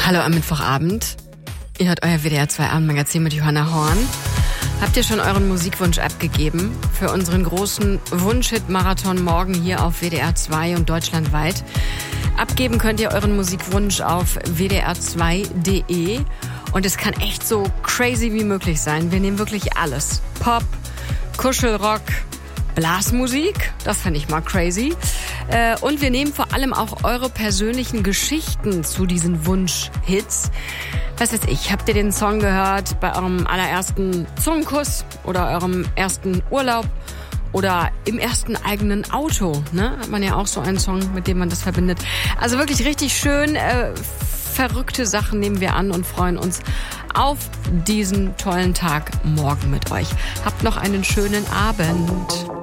Hallo am Mittwochabend. Ihr hört euer WDR 2 Abendmagazin mit Johanna Horn. Habt ihr schon euren Musikwunsch abgegeben für unseren großen Wunsch-Hit-Marathon morgen hier auf WDR 2 und deutschlandweit? Abgeben könnt ihr euren Musikwunsch auf wdr2.de und es kann echt so crazy wie möglich sein. Wir nehmen wirklich alles. Pop, Kuschelrock, Blasmusik, das fand ich mal crazy. Und wir nehmen vor allem auch eure persönlichen Geschichten zu diesen Wunsch-Hits. Was weiß ich, habt ihr den Song gehört bei eurem allerersten Zungenkuss oder eurem ersten Urlaub oder im ersten eigenen Auto? Ne? Hat man ja auch so einen Song, mit dem man das verbindet. Also wirklich richtig schön, verrückte Sachen nehmen wir an und freuen uns auf diesen tollen Tag morgen mit euch. Habt noch einen schönen Abend.